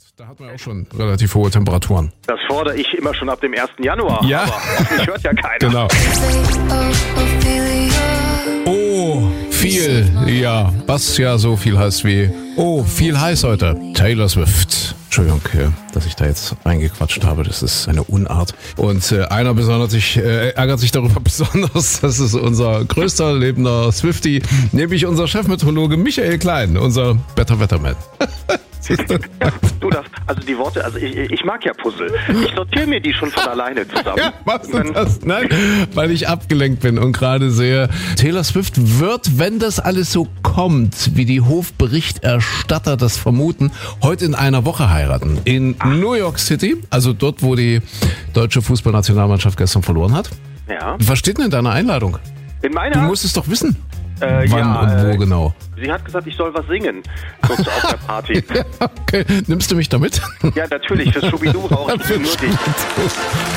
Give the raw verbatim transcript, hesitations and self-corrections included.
Da hat man auch schon relativ hohe Temperaturen. Das fordere ich immer schon ab dem ersten Januar. Ja. Aber auf mich hört ja keiner. Genau. Oh, viel. Ja, was ja so viel heißt wie oh, viel heiß heute. Taylor Swift. Entschuldigung, dass ich da jetzt reingequatscht habe. Das ist eine Unart. Und äh, einer besonders sich, äh, ärgert sich darüber besonders. Das ist unser größter lebender Swiftie, nämlich unser Chefmeteorologe Michael Klein, unser Better Wetterman. Ja, du darfst, also die Worte, also ich, ich mag ja Puzzle. Ich sortiere mir die schon von alleine zusammen. Ja, machst du das? Nein, weil ich abgelenkt bin und gerade sehe, Taylor Swift wird, wenn das alles so kommt, wie die Hofberichterstatter das vermuten, heute in einer Woche heiraten. In Ach. New York City, also dort, wo die deutsche Fußballnationalmannschaft gestern verloren hat. Ja. Was steht denn in deiner Einladung? In meiner? Du musst es doch wissen. Äh, Wann ja, und wo äh, genau? Sie hat gesagt, ich soll was singen. So auf der Party. Ja, okay. Nimmst du mich da mit? Ja, natürlich. Fürs Schubidu brauche ich nur dich.